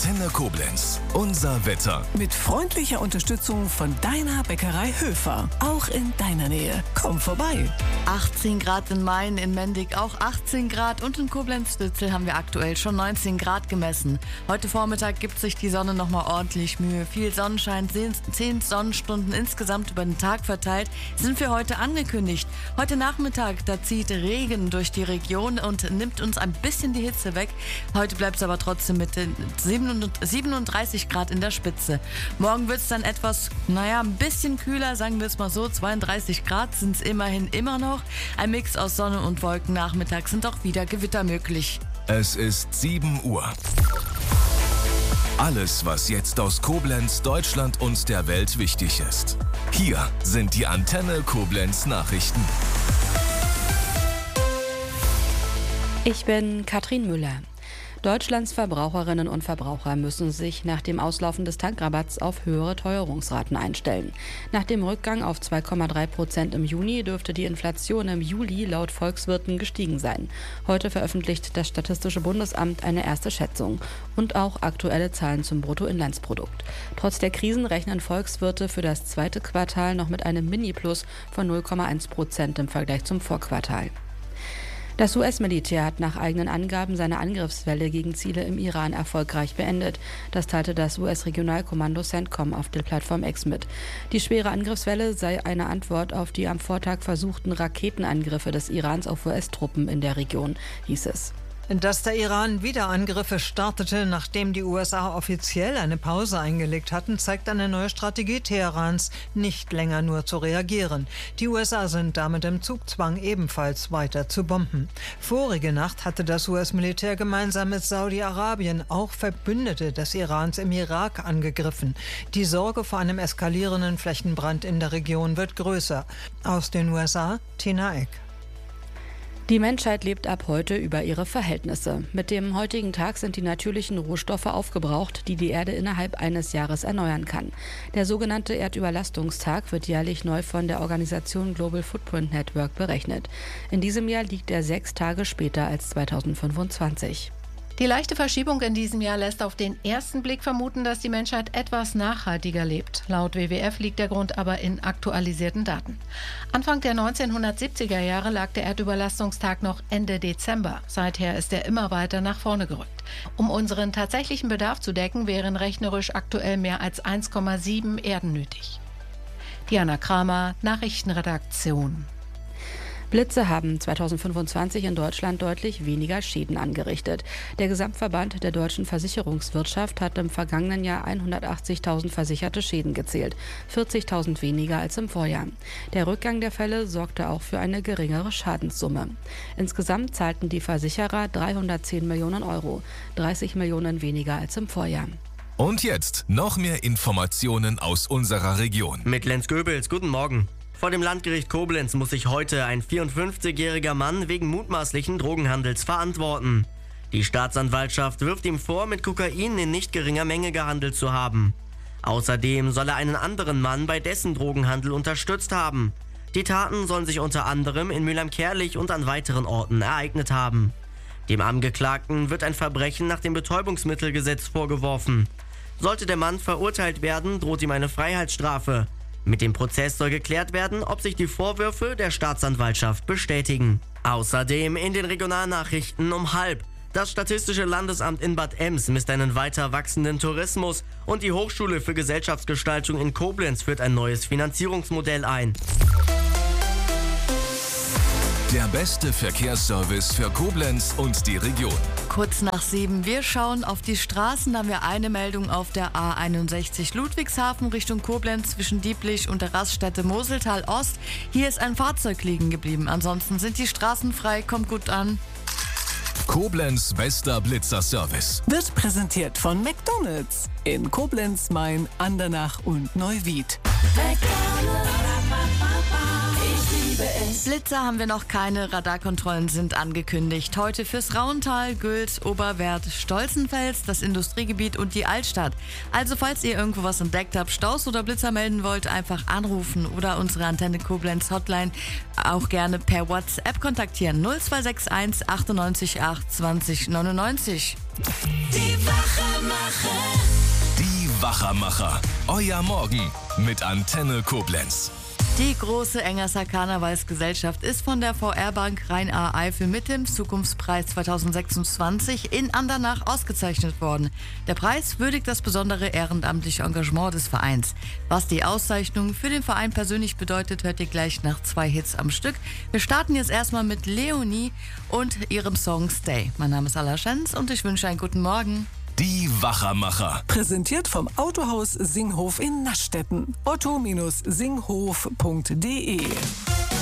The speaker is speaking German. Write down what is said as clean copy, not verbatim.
Antenne Koblenz. Unser Wetter. Mit freundlicher Unterstützung von deiner Bäckerei Höfer. Auch in deiner Nähe. Komm vorbei. 18 Grad in Main, in Mendig auch 18 Grad und in Koblenz-Stützel haben wir aktuell schon 19 Grad gemessen. Heute Vormittag gibt sich die Sonne nochmal ordentlich Mühe. Viel Sonnenschein, 10 Sonnenstunden insgesamt über den Tag verteilt, sind für heute angekündigt. Heute Nachmittag, da zieht Regen durch die Region und nimmt uns ein bisschen die Hitze weg. Heute bleibt es aber trotzdem mit 37 Grad in der Spitze. Morgen wird es dann etwas, ein bisschen kühler, sagen wir es mal so. 32 Grad sind es immerhin immer noch. Ein Mix aus Sonne und Wolken. Nachmittags sind auch wieder Gewitter möglich. Es ist 7 Uhr. Alles, was jetzt aus Koblenz, Deutschland und der Welt wichtig ist. Hier sind die Antenne Koblenz Nachrichten. Ich bin Katrin Müller. Deutschlands Verbraucherinnen und Verbraucher müssen sich nach dem Auslaufen des Tankrabatts auf höhere Teuerungsraten einstellen. Nach dem Rückgang auf 2,3% im Juni dürfte die Inflation im Juli laut Volkswirten gestiegen sein. Heute veröffentlicht das Statistische Bundesamt eine erste Schätzung und auch aktuelle Zahlen zum Bruttoinlandsprodukt. Trotz der Krisen rechnen Volkswirte für das zweite Quartal noch mit einem Mini-Plus von 0,1% im Vergleich zum Vorquartal. Das US-Militär hat nach eigenen Angaben seine Angriffswelle gegen Ziele im Iran erfolgreich beendet. Das teilte das US-Regionalkommando CENTCOM auf der Plattform X mit. Die schwere Angriffswelle sei eine Antwort auf die am Vortag versuchten Raketenangriffe des Irans auf US-Truppen in der Region, hieß es. Dass der Iran wieder Angriffe startete, nachdem die USA offiziell eine Pause eingelegt hatten, zeigt eine neue Strategie Teherans, nicht länger nur zu reagieren. Die USA sind damit im Zugzwang, ebenfalls weiter zu bomben. Vorige Nacht hatte das US-Militär gemeinsam mit Saudi-Arabien auch Verbündete des Irans im Irak angegriffen. Die Sorge vor einem eskalierenden Flächenbrand in der Region wird größer. Aus den USA, Tina Eck. Die Menschheit lebt ab heute über ihre Verhältnisse. Mit dem heutigen Tag sind die natürlichen Rohstoffe aufgebraucht, die die Erde innerhalb eines Jahres erneuern kann. Der sogenannte Erdüberlastungstag wird jährlich neu von der Organisation Global Footprint Network berechnet. In diesem Jahr liegt er 6 Tage später als 2025. Die leichte Verschiebung in diesem Jahr lässt auf den ersten Blick vermuten, dass die Menschheit etwas nachhaltiger lebt. Laut WWF liegt der Grund aber in aktualisierten Daten. Anfang der 1970er Jahre lag der Erdüberlastungstag noch Ende Dezember. Seither ist er immer weiter nach vorne gerückt. Um unseren tatsächlichen Bedarf zu decken, wären rechnerisch aktuell mehr als 1,7 Erden nötig. Diana Kramer, Nachrichtenredaktion. Blitze haben 2025 in Deutschland deutlich weniger Schäden angerichtet. Der Gesamtverband der deutschen Versicherungswirtschaft hat im vergangenen Jahr 180.000 versicherte Schäden gezählt, 40.000 weniger als im Vorjahr. Der Rückgang der Fälle sorgte auch für eine geringere Schadenssumme. Insgesamt zahlten die Versicherer 310 Millionen Euro, 30 Millionen weniger als im Vorjahr. Und jetzt noch mehr Informationen aus unserer Region. Mit Lenz Goebels, guten Morgen. Vor dem Landgericht Koblenz muss sich heute ein 54-jähriger Mann wegen mutmaßlichen Drogenhandels verantworten. Die Staatsanwaltschaft wirft ihm vor, mit Kokain in nicht geringer Menge gehandelt zu haben. Außerdem soll er einen anderen Mann bei dessen Drogenhandel unterstützt haben. Die Taten sollen sich unter anderem in Mülheim-Kärlich und an weiteren Orten ereignet haben. Dem Angeklagten wird ein Verbrechen nach dem Betäubungsmittelgesetz vorgeworfen. Sollte der Mann verurteilt werden, droht ihm eine Freiheitsstrafe. Mit dem Prozess soll geklärt werden, ob sich die Vorwürfe der Staatsanwaltschaft bestätigen. Außerdem in den Regionalnachrichten um 12:30. Das Statistische Landesamt in Bad Ems misst einen weiter wachsenden Tourismus und die Hochschule für Gesellschaftsgestaltung in Koblenz führt ein neues Finanzierungsmodell ein. Der beste Verkehrsservice für Koblenz und die Region. Kurz nach 7. Wir schauen auf die Straßen. Da haben wir eine Meldung auf der A61 Ludwigshafen Richtung Koblenz zwischen Dieblich und der Raststätte Moseltal Ost. Hier ist ein Fahrzeug liegen geblieben. Ansonsten sind die Straßen frei. Kommt gut an. Koblenz bester Blitzerservice. Wird präsentiert von McDonald's in Koblenz, Main, Andernach und Neuwied. Blitzer haben wir noch keine, Radarkontrollen sind angekündigt. Heute fürs Rauntal, Güls, Oberwert, Stolzenfels, das Industriegebiet und die Altstadt. Also falls ihr irgendwo was entdeckt habt, Staus oder Blitzer melden wollt, einfach anrufen oder unsere Antenne Koblenz Hotline auch gerne per WhatsApp kontaktieren. 0261 98 8 20 99. Die Wachermacher. Die Wachermacher. Euer Morgen mit Antenne Koblenz. Die große Engerser Karnevalsgesellschaft ist von der VR-Bank Rhein-Ahr-Eifel mit dem Zukunftspreis 2026 in Andernach ausgezeichnet worden. Der Preis würdigt das besondere ehrenamtliche Engagement des Vereins. Was die Auszeichnung für den Verein persönlich bedeutet, hört ihr gleich nach 2 Hits am Stück. Wir starten jetzt erstmal mit Leonie und ihrem Song Stay. Mein Name ist Alla Schenz und ich wünsche einen guten Morgen. Die Wachermacher. Präsentiert vom Autohaus Singhof in Naschstetten. otto-singhof.de